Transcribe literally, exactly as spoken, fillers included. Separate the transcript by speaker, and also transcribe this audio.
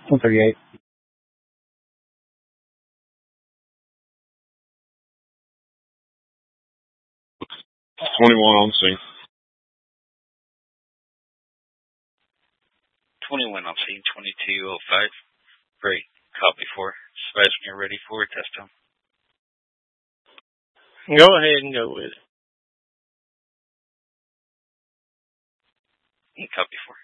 Speaker 1: one thirty-eight.
Speaker 2: twenty-one on scene.
Speaker 3: twenty-one on scene, twenty-two oh five. Great. Copy for. Dispatch when you're ready for test home.
Speaker 4: Go ahead and go with it.
Speaker 3: Copy for.